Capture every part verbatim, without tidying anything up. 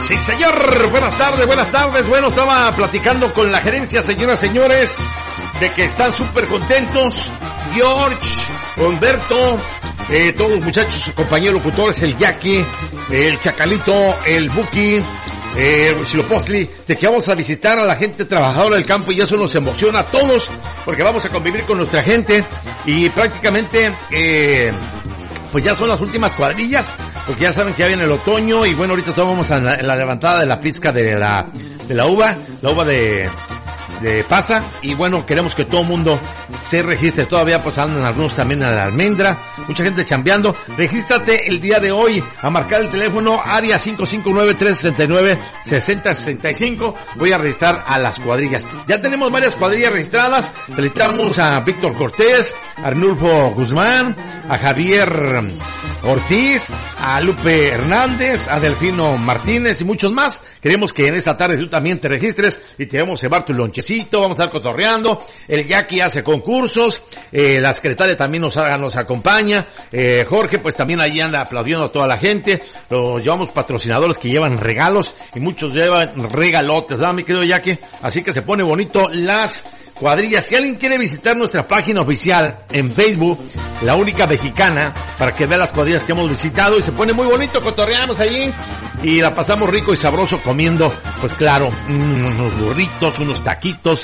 Sí, señor. Buenas tardes, buenas tardes. Bueno, estaba platicando con la gerencia, señoras, señores, de que están súper contentos. George, Humberto, eh, todos los muchachos, sus compañeros locutores, el Jackie, el Chacalito, el Buki, eh, Silopostli, de que vamos a visitar a la gente trabajadora del campo y eso nos emociona a todos porque vamos a convivir con nuestra gente y prácticamente, eh, pues ya son las últimas cuadrillas. Porque ya saben que ya viene el otoño y bueno, ahorita vamos a la, la levantada de la pizca de la de la uva, la uva de de pasa y bueno, queremos que todo el mundo se registre. Todavía pues andan algunos también a la almendra, mucha gente chambeando. Regístrate el día de hoy a marcar el teléfono área cinco cinco nueve, tres seis nueve, seis cero seis cinco. Voy a registrar a las cuadrillas. Ya tenemos varias cuadrillas registradas. Felicitamos a Víctor Cortés, a Arnulfo Guzmán, a Javier Ortiz, a Lupe Hernández, a Delfino Martínez y muchos más. Queremos que en esta tarde tú también te registres y te vamos a llevar tu lonchecito, vamos a estar cotorreando. El Jackie hace concursos, eh, la secretaria también nos, nos acompaña, eh, Jorge pues también ahí anda aplaudiendo a toda la gente. Los llevamos patrocinadores que llevan regalos y muchos llevan regalotes, ¿verdad, mi querido Jackie? Así que se pone bonito las cuadrillas. Si alguien quiere visitar nuestra página oficial en Facebook, La Única Mexicana, para que vea las cuadrillas que hemos visitado y se pone muy bonito, cotorreamos allí y la pasamos rico y sabroso comiendo, pues claro, unos burritos, unos taquitos.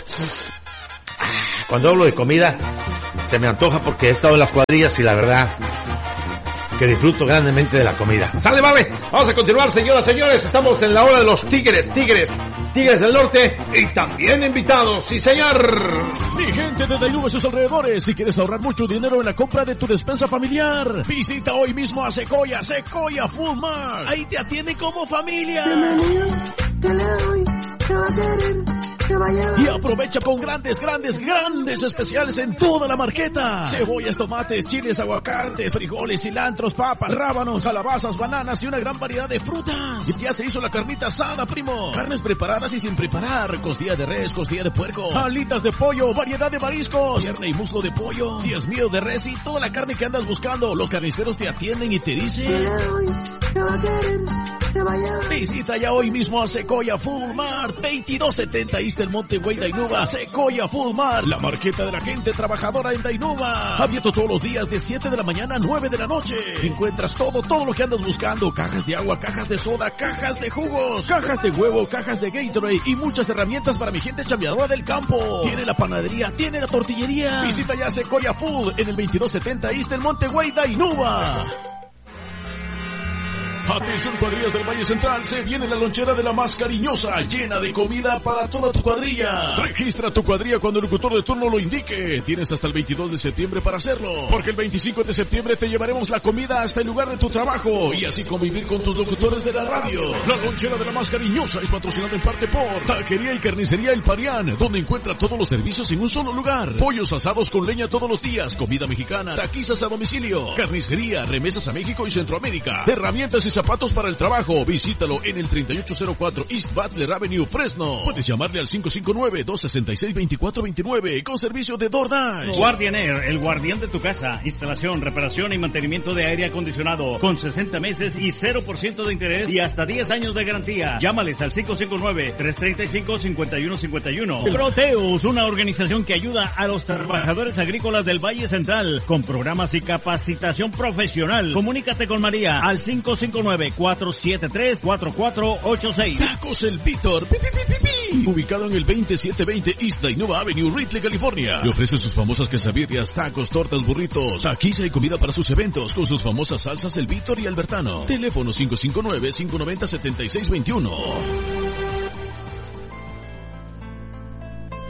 Cuando hablo de comida se me antoja porque he estado en las cuadrillas y la verdad que disfruto grandemente de la comida. ¡Sale, vale! Vamos a continuar, señoras, señores. Estamos en la hora de los tigres, tigres, tigres del norte y también invitados. ¡Sí, señor! Mi gente de Dainuba y sus alrededores, si quieres ahorrar mucho dinero en la compra de tu despensa familiar, visita hoy mismo a Sequoia, Sequoia Food Mart. Ahí te atiende como familia. ¿Qué le doy? ¿Qué va a querer? Y aprovecha con grandes, grandes, grandes especiales en toda la marqueta. Cebollas, tomates, chiles, aguacates, frijoles, cilantros, papas, rábanos, calabazas, bananas y una gran variedad de frutas. Y ya se hizo la carnita asada, primo. Carnes preparadas y sin preparar. Costilla de res, costilla de puerco, alitas de pollo, variedad de mariscos, pierna y muslo de pollo, diez mío de res y toda la carne que andas buscando. Los carniceros te atienden y te dicen: ¿qué le doy? ¿Qué va a querer? Visita ya hoy mismo a Sequoia Food Mart, veintidós setenta East del Monte Güey, Dainuba. Sequoia Food Mart, la marqueta de la gente trabajadora en Dainuba. Abierto todos los días de siete de la mañana a nueve de la noche. Encuentras todo, todo lo que andas buscando. Cajas de agua, cajas de soda, cajas de jugos, cajas de huevo, cajas de Gatorade y muchas herramientas para mi gente chambeadora del campo. Tiene la panadería, tiene la tortillería. Visita ya Sequoia Food en el veintidós setenta East del Monte Güey, Dainuba. Atención, cuadrillas del Valle Central, se viene la lonchera de la más cariñosa, llena de comida para toda tu cuadrilla. Registra tu cuadrilla cuando el locutor de turno lo indique. Tienes hasta el veintidós de septiembre para hacerlo, porque el veinticinco de septiembre te llevaremos la comida hasta el lugar de tu trabajo y así convivir con tus locutores de la radio. La lonchera de la más cariñosa es patrocinada en parte por Taquería y Carnicería El Parián, donde encuentra todos los servicios en un solo lugar. Pollos asados con leña todos los días, comida mexicana, taquizas a domicilio, carnicería, remesas a México y Centroamérica, herramientas y zapatos para el trabajo. Visítalo en el treinta y ocho cero cuatro East Butler Avenue, Fresno. Puedes llamarle al cinco cinco nueve, dos seis seis, dos cuatro dos nueve con servicio de DoorDash. Guardian Air, el guardián de tu casa. Instalación, reparación y mantenimiento de aire acondicionado con sesenta meses y cero por ciento de interés y hasta diez años de garantía. Llámales al cinco cinco nueve, tres tres cinco, cinco uno cinco uno. Proteus, una organización que ayuda a los trabajadores agrícolas del Valle Central con programas y capacitación profesional. Comunícate con María al cinco cinco nueve, cuatro siete tres, cuatro cuatro ocho seis. Tacos El Víctor, pi, pi, pi, pi, pi. Ubicado en el veintisiete veinte East Dainuba Avenue, Ridley, California. Le ofrece sus famosas quesabirrias, tacos, tortas, burritos, taquiza y comida para sus eventos con sus famosas salsas El Víctor y Albertano. Teléfono cinco cinco nueve, cinco nueve cero, siete seis dos uno.